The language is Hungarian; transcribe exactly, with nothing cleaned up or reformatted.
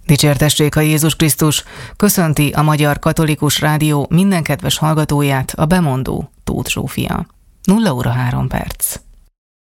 Dicsértessék a Jézus Krisztus, köszönti a Magyar Katolikus Rádió minden kedves hallgatóját a bemondó Tóth Zsófia. nulla óra három perc.